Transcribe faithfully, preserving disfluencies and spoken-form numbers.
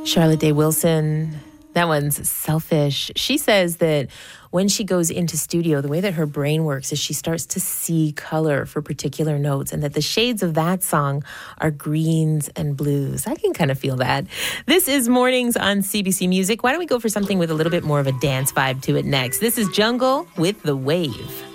Charlotte Day Wilson, that one's Selfish. She says that when she goes into studio, the way that her brain works is she starts to see color for particular notes, and that the shades of that song are greens and blues. I can kind of feel that. This is Mornings on C B C Music. Why don't we go for something with a little bit more of a dance vibe to it next? This is Jungle with The Wave.